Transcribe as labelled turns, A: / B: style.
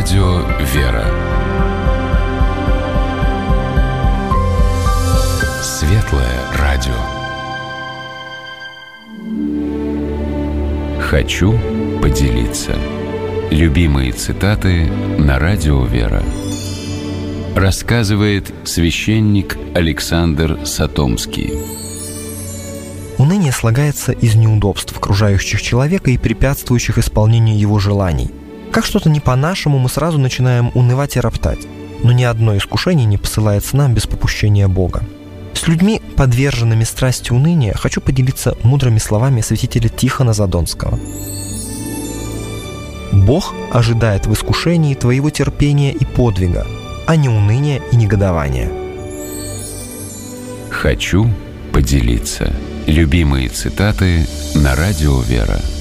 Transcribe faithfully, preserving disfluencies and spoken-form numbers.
A: радио «Вера». Светлое радио. Хочу поделиться. Любимые цитаты на радио «Вера». Рассказывает священник Александр Сатомский.
B: Уныние слагается из неудобств окружающих человека и препятствующих исполнению его желаний. Как что-то не по-нашему, мы сразу начинаем унывать и роптать. Но ни одно искушение не посылается нам без попущения Бога. С людьми, подверженными страсти уныния, хочу поделиться мудрыми словами святителя Тихона Задонского. «Бог ожидает в искушении твоего терпения и подвига, а не уныния и негодования».
A: Хочу поделиться. Любимые цитаты на радио «Вера».